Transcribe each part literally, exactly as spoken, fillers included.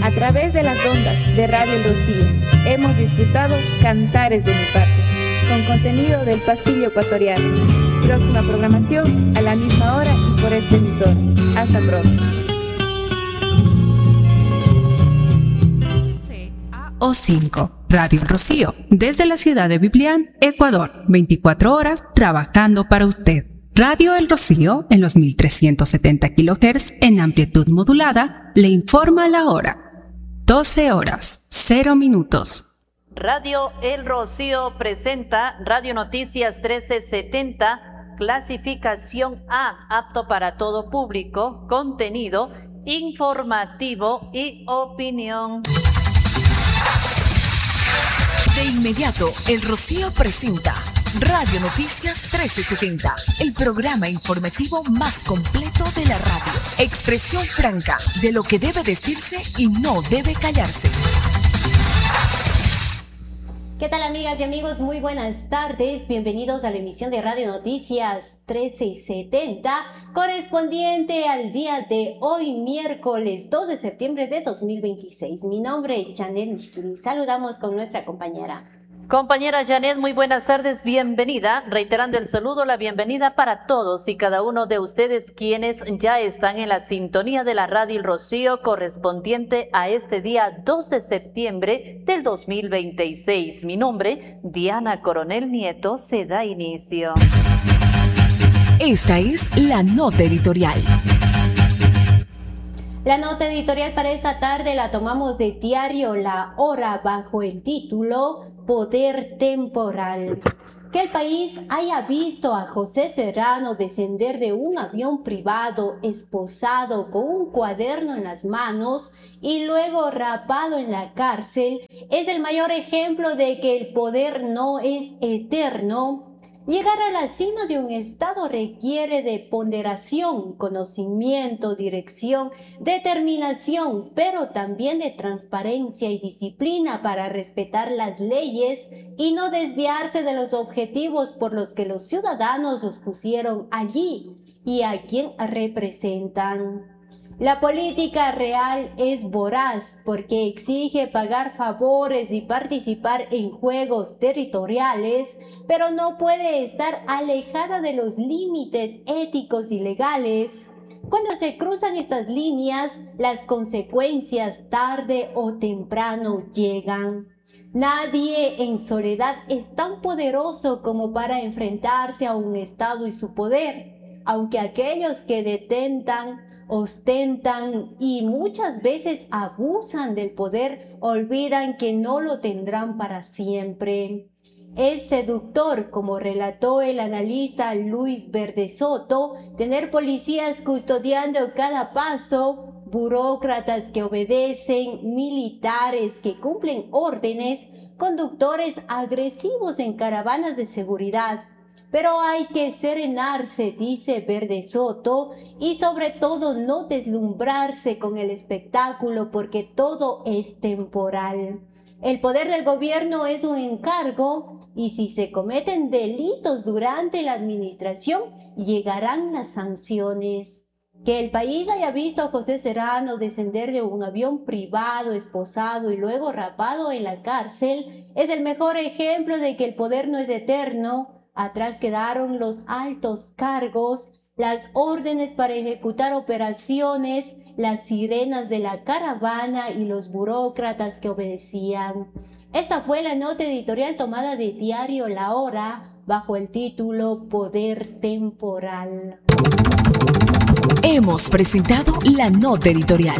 A través de las ondas de Radio El Rocío hemos disfrutado Cantares de mi Patria, con contenido del pasillo ecuatoriano. Próxima programación a la misma hora y por este emisor. Hasta pronto. O cinco, Radio El Rocío, desde la ciudad de Biblián, Ecuador, veinticuatro horas trabajando para usted. Radio El Rocío, en los mil trescientos setenta kilohertz en amplitud modulada, le informa la hora. doce horas, cero minutos. Radio El Rocío presenta Radio Noticias trece setenta, clasificación A, apto para todo público, contenido informativo y opinión. De inmediato, El Rocío presenta Radio Noticias trece setenta, el programa informativo más completo de la radio. Expresión franca de lo que debe decirse y no debe callarse. ¿Qué tal, amigas y amigos? Muy buenas tardes. Bienvenidos a la emisión de Radio Noticias trece setenta, correspondiente al día de hoy, miércoles dos de septiembre de dos mil veintiséis. Mi nombre es Janet Mishkini. Saludamos con nuestra compañera. Compañera Janet, muy buenas tardes, bienvenida. Reiterando el saludo, la bienvenida para todos y cada uno de ustedes quienes ya están en la sintonía de la Radio El Rocío, correspondiente a este día dos de septiembre del dos mil veintiséis. Mi nombre, Diana Coronel Nieto, se da inicio. Esta es la nota editorial. La nota editorial para esta tarde la tomamos de diario La Hora bajo el título Poder Temporal. Que el país haya visto a José Serrano descender de un avión privado esposado con un cuaderno en las manos y luego rapado en la cárcel es el mayor ejemplo de que el poder no es eterno. Llegar a la cima de un estado requiere de ponderación, conocimiento, dirección, determinación, pero también de transparencia y disciplina para respetar las leyes y no desviarse de los objetivos por los que los ciudadanos los pusieron allí y a quien representan. La política real es voraz porque exige pagar favores y participar en juegos territoriales, pero no puede estar alejada de los límites éticos y legales. Cuando se cruzan estas líneas, las consecuencias tarde o temprano llegan. Nadie en soledad es tan poderoso como para enfrentarse a un Estado y su poder, aunque aquellos que detentan, ostentan y muchas veces abusan del poder olvidan que no lo tendrán para siempre. Es seductor, como relató el analista Luis Verde Soto, tener policías custodiando cada paso, burócratas que obedecen, militares que cumplen órdenes, conductores agresivos en caravanas de seguridad. Pero hay que serenarse, dice Verde Soto, y sobre todo no deslumbrarse con el espectáculo porque todo es temporal. El poder del gobierno es un encargo y si se cometen delitos durante la administración, llegarán las sanciones. Que el país haya visto a José Serrano descender de un avión privado, esposado y luego rapado en la cárcel es el mejor ejemplo de que el poder no es eterno. Atrás quedaron los altos cargos, las órdenes para ejecutar operaciones, las sirenas de la caravana y los burócratas que obedecían. Esta fue la nota editorial tomada de diario La Hora bajo el título Poder Temporal. Hemos presentado la nota editorial.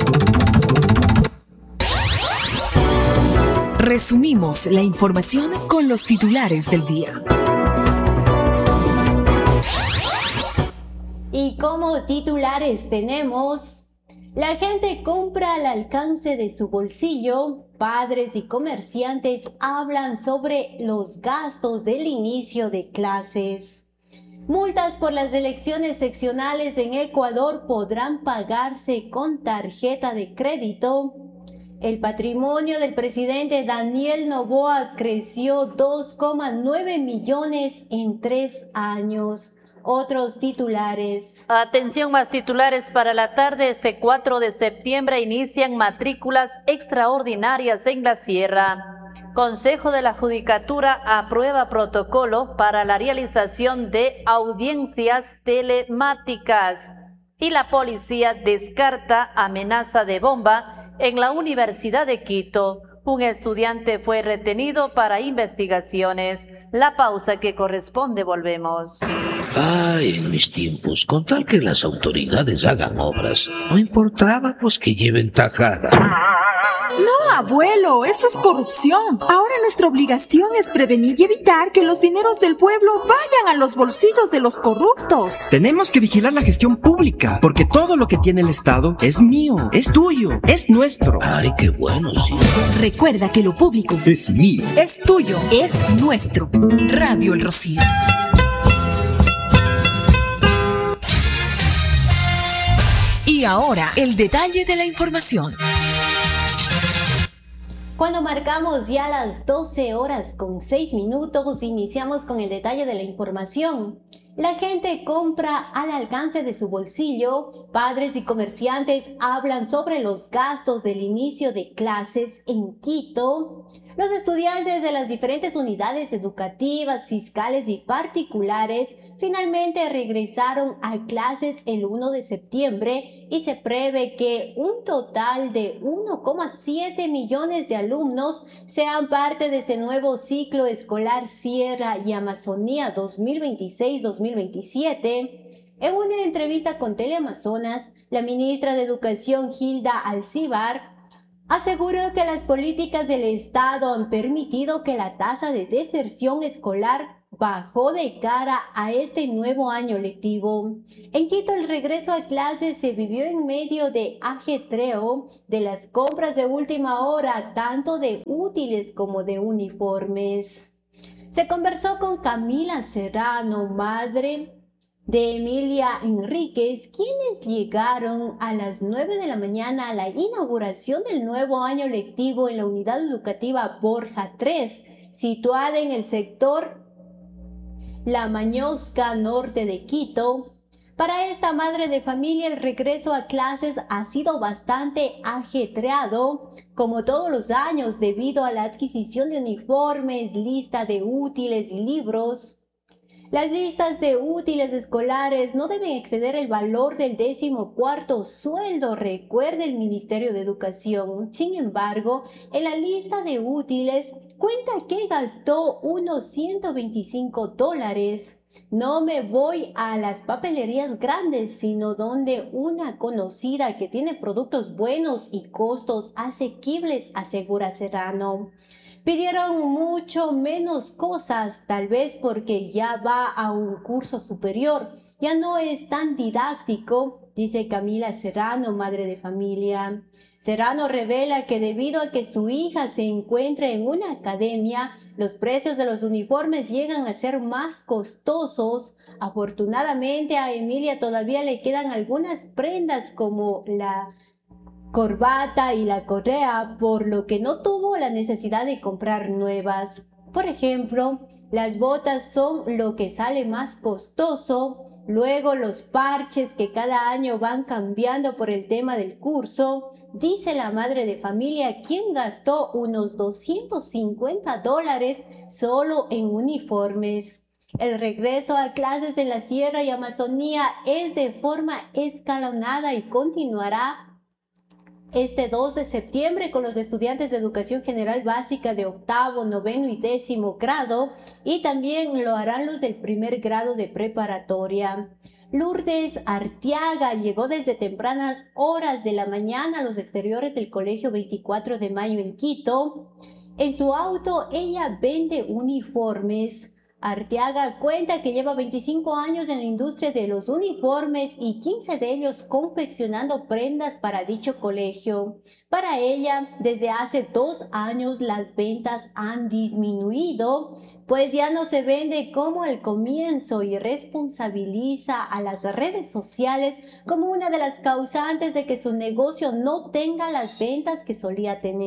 Resumimos la información con los titulares del día. Y como titulares tenemos: la gente compra al alcance de su bolsillo. Padres y comerciantes hablan sobre los gastos del inicio de clases. Multas por las elecciones seccionales en Ecuador podrán pagarse con tarjeta de crédito. El patrimonio del presidente Daniel Noboa creció dos coma nueve millones en tres años. Otros titulares. Atención, más titulares para la tarde. Este cuatro de septiembre inician matrículas extraordinarias en la Sierra. Consejo de la Judicatura aprueba protocolo para la realización de audiencias telemáticas. Y la policía descarta amenaza de bomba en la Universidad de Quito. Un estudiante fue retenido para investigaciones. La pausa que corresponde, volvemos. Ay, en mis tiempos, con tal que las autoridades hagan obras, no importaba pues que lleven tajada. No, abuelo, eso es corrupción. Ahora nuestra obligación es prevenir y evitar que los dineros del pueblo vayan a los bolsillos de los corruptos. Tenemos que vigilar la gestión pública, porque todo lo que tiene el Estado es mío, es tuyo, es nuestro. Ay, qué bueno, sí. Recuerda que lo público es mío, es tuyo, es nuestro. Radio El Rocío. Y ahora, el detalle de la información. Cuando marcamos ya las doce horas con seis minutos, iniciamos con el detalle de la información. La gente compra al alcance de su bolsillo. Padres y comerciantes hablan sobre los gastos del inicio de clases en Quito. Los estudiantes de las diferentes unidades educativas, fiscales y particulares finalmente regresaron a clases el uno de septiembre y se prevé que un total de uno coma siete millones de alumnos sean parte de este nuevo ciclo escolar Sierra y Amazonía dos mil veintiséis dos mil veintisiete. En una entrevista con Teleamazonas, la ministra de Educación Hilda Alcibar aseguró que las políticas del Estado han permitido que la tasa de deserción escolar bajó de cara a este nuevo año lectivo. En Quito, el regreso a clases se vivió en medio de ajetreo de las compras de última hora, tanto de útiles como de uniformes. Se conversó con Camila Serrano, madre de Emilia Enríquez, quienes llegaron a las nueve de la mañana a la inauguración del nuevo año lectivo en la unidad educativa Borja tres, situada en el sector La Mañosca, norte de Quito. Para esta madre de familia, el regreso a clases ha sido bastante ajetreado, como todos los años, debido a la adquisición de uniformes, lista de útiles y libros. Las listas de útiles escolares no deben exceder el valor del décimo cuarto sueldo, recuerda el Ministerio de Educación. Sin embargo, en la lista de útiles cuenta que gastó unos ciento veinticinco dólares. No me voy a las papelerías grandes, sino donde una conocida que tiene productos buenos y costos asequibles, asegura Serrano. Pidieron mucho menos cosas, tal vez porque ya va a un curso superior, ya no es tan didáctico, dice Camila Serrano, madre de familia. Serrano revela que debido a que su hija se encuentra en una academia, los precios de los uniformes llegan a ser más costosos. Afortunadamente a Emilia todavía le quedan algunas prendas como la corbata y la correa, por lo que no tuvo la necesidad de comprar nuevas. Por ejemplo, las botas son lo que sale más costoso, luego los parches que cada año van cambiando por el tema del curso, dice la madre de familia, quien gastó unos doscientos cincuenta dólares solo en uniformes. El regreso a clases en la Sierra y Amazonía es de forma escalonada y continuará este dos de septiembre con los estudiantes de educación general básica de octavo, noveno y décimo grado, y también lo harán los del primer grado de preparatoria. Lourdes Arteaga llegó desde tempranas horas de la mañana a los exteriores del Colegio veinticuatro de mayo en Quito. En su auto ella vende uniformes. Arteaga cuenta que lleva veinticinco años en la industria de los uniformes y quince de ellos confeccionando prendas para dicho colegio. Para ella, desde hace dos años las ventas han disminuido, pues ya no se vende como al comienzo y responsabiliza a las redes sociales como una de las causantes de que su negocio no tenga las ventas que solía tener.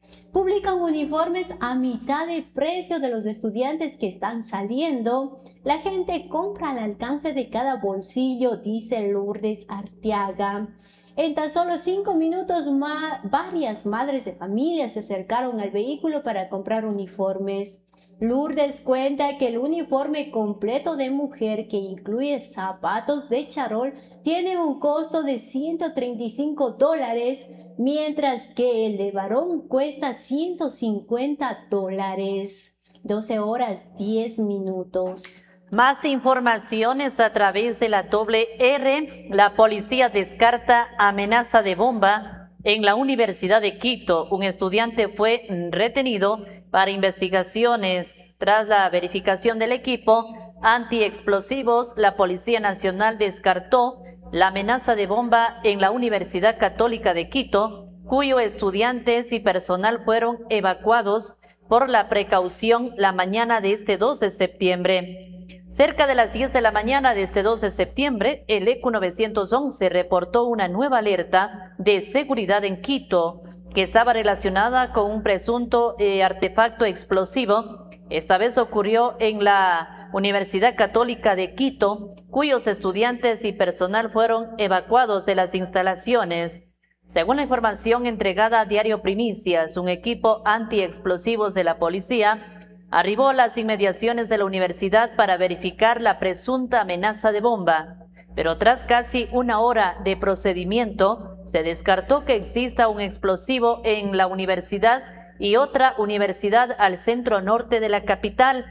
Publican uniformes a mitad de precio de los estudiantes que están saliendo. La gente compra al alcance de cada bolsillo, dice Lourdes Arteaga. En tan solo cinco minutos, ma varias madres de familia se acercaron al vehículo para comprar uniformes. Lourdes cuenta que el uniforme completo de mujer, que incluye zapatos de charol, tiene un costo de ciento treinta y cinco dólares, mientras que el de varón cuesta ciento cincuenta dólares. doce horas diez minutos. Más informaciones a través de la doble R. La policía descarta amenaza de bomba en la Universidad de Quito. Un estudiante fue retenido para investigaciones. Tras la verificación del equipo antiexplosivos, la Policía Nacional descartó la amenaza de bomba en la Universidad Católica de Quito, cuyos estudiantes y personal fueron evacuados por la precaución la mañana de este dos de septiembre. Cerca de las diez de la mañana de este dos de septiembre, el E Q nueve once reportó una nueva alerta de seguridad en Quito, que estaba relacionada con un presunto eh, artefacto explosivo. Esta vez ocurrió en la Universidad Católica de Quito, cuyos estudiantes y personal fueron evacuados de las instalaciones. Según la información entregada a Diario Primicias, un equipo antiexplosivos de la policía arribó a las inmediaciones de la universidad para verificar la presunta amenaza de bomba, pero tras casi una hora de procedimiento, se descartó que exista un explosivo en la universidad y otra universidad al centro norte de la capital.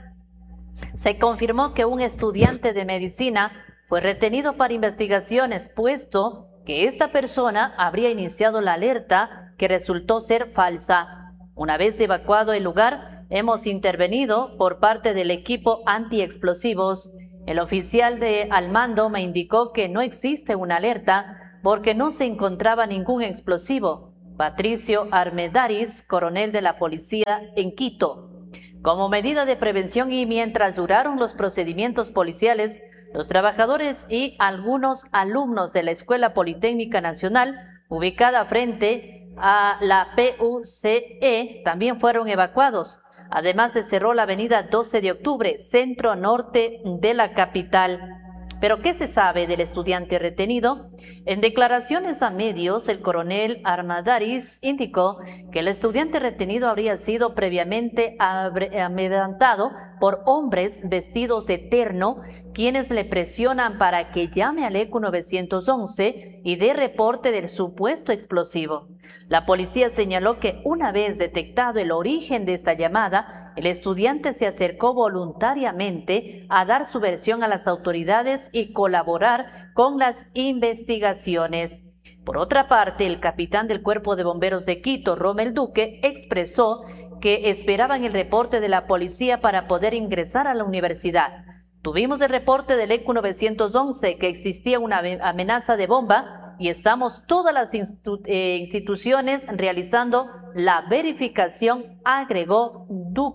Se confirmó que un estudiante de medicina fue retenido para investigaciones, puesto que esta persona habría iniciado la alerta que resultó ser falsa. Una vez evacuado el lugar, hemos intervenido por parte del equipo antiexplosivos. El oficial de al mando me indicó que no existe una alerta porque no se encontraba ningún explosivo. Patricio Armendariz, coronel de la policía en Quito. Como medida de prevención y mientras duraron los procedimientos policiales, los trabajadores y algunos alumnos de la Escuela Politécnica Nacional, ubicada frente a la P U C E, también fueron evacuados. Además, se cerró la avenida doce de octubre, centro norte de la capital. ¿Pero qué se sabe del estudiante retenido? En declaraciones a medios, el coronel Armendariz indicó que el estudiante retenido habría sido previamente amedrentado por hombres vestidos de terno, quienes le presionan para que llame al E Q nueve once y dé reporte del supuesto explosivo. La policía señaló que una vez detectado el origen de esta llamada, el estudiante se acercó voluntariamente a dar su versión a las autoridades y colaborar con las investigaciones. Por otra parte, el capitán del Cuerpo de Bomberos de Quito, Rommel Duque, expresó que esperaban el reporte de la policía para poder ingresar a la universidad. Tuvimos el reporte del E Q nueve once que existía una amenaza de bomba y estamos todas las institu eh, instituciones realizando la verificación, agregó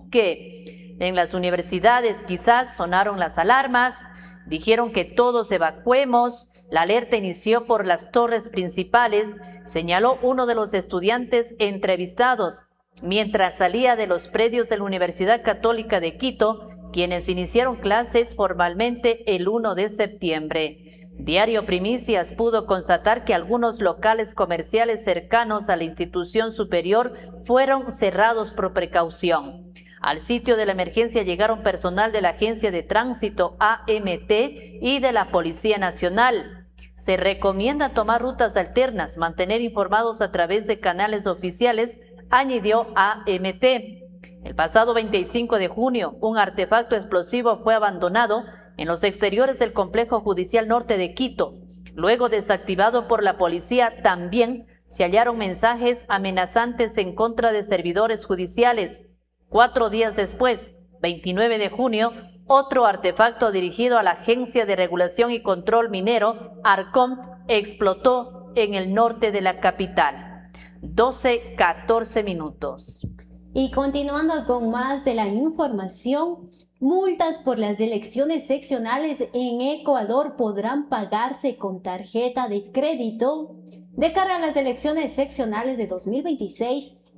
Duque. En las universidades quizás sonaron las alarmas, dijeron que todos evacuemos, la alerta inició por las torres principales, señaló uno de los estudiantes entrevistados, mientras salía de los predios de la Universidad Católica de Quito, quienes iniciaron clases formalmente el uno de septiembre. Diario Primicias pudo constatar que algunos locales comerciales cercanos a la institución superior fueron cerrados por precaución. Al sitio de la emergencia llegaron personal de la Agencia de Tránsito A M T y de la Policía Nacional. Se recomienda tomar rutas alternas, mantener informados a través de canales oficiales, añadió A M T. El pasado veinticinco de junio, un artefacto explosivo fue abandonado en los exteriores del Complejo Judicial Norte de Quito. Luego desactivado por la policía, también se hallaron mensajes amenazantes en contra de servidores judiciales. Cuatro días después, veintinueve de junio, otro artefacto dirigido a la Agencia de Regulación y Control Minero, ARCOM, explotó en el norte de la capital. doce catorce minutos. Y continuando con más de la información, multas por las elecciones seccionales en Ecuador podrán pagarse con tarjeta de crédito. De cara a las elecciones seccionales de dos mil veintiséis,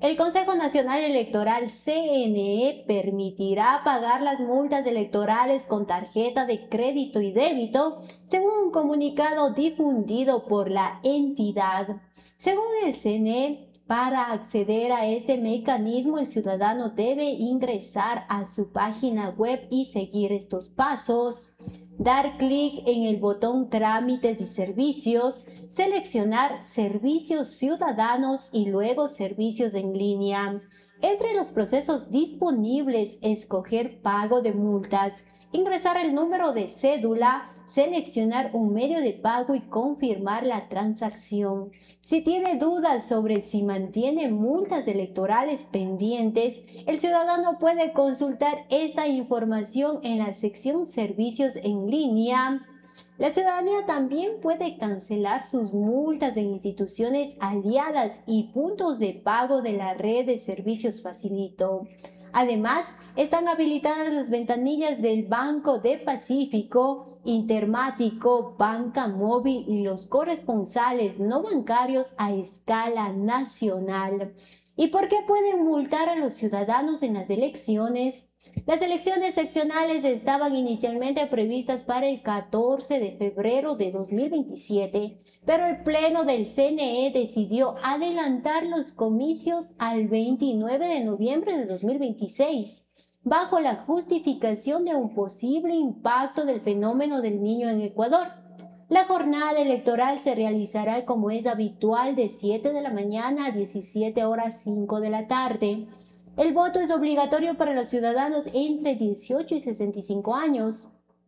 El Consejo Nacional Electoral C N E permitirá pagar las multas electorales con tarjeta de crédito y débito, según un comunicado difundido por la entidad. Según el C N E, para acceder a este mecanismo, el ciudadano debe ingresar a su página web y seguir estos pasos. Dar clic en el botón Trámites y Servicios, seleccionar Servicios Ciudadanos y luego Servicios en línea. Entre los procesos disponibles, escoger Pago de multas, ingresar el número de cédula, seleccionar un medio de pago y confirmar la transacción. Si tiene dudas sobre si mantiene multas electorales pendientes, el ciudadano puede consultar esta información en la sección Servicios en línea. La ciudadanía también puede cancelar sus multas en instituciones aliadas y puntos de pago de la red de servicios Facilito. Además, están habilitadas las ventanillas del Banco de Pacífico, Intermático, Banca Móvil y los corresponsales no bancarios a escala nacional. ¿Y por qué pueden multar a los ciudadanos en las elecciones? Las elecciones seccionales estaban inicialmente previstas para el catorce de febrero de dos mil veintisiete, pero el Pleno del C N E decidió adelantar los comicios al veintinueve de noviembre de dos mil veintiséis, bajo la justificación de un posible impacto del fenómeno del Niño en Ecuador. La jornada electoral se realizará como es habitual de siete de la mañana a diecisiete horas cinco de la tarde. El voto es obligatorio para los ciudadanos entre dieciocho y sesenta y cinco años.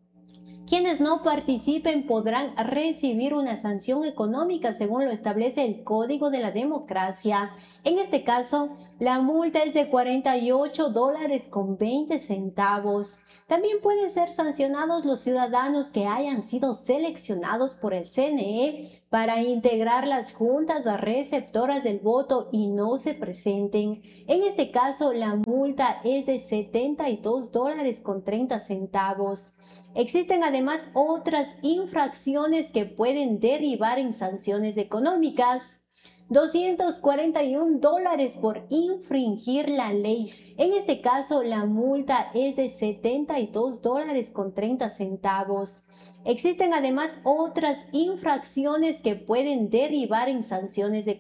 Quienes no participen podrán recibir una sanción económica según lo establece el Código de la Democracia. En este caso, la multa es de cuarenta y ocho dólares con veinte centavos. También pueden ser sancionados los ciudadanos que hayan sido seleccionados por el C N E para integrar las juntas receptoras del voto y no se presenten. En este caso, la multa es de setenta y dos dólares con treinta centavos. Existen además otras infracciones que pueden derivar en sanciones económicas. doscientos cuarenta y un dólares por infringir la ley. En este caso, la multa es de setenta y dos dólares con treinta centavos. Existen además otras infracciones que pueden derivar en sanciones económicas.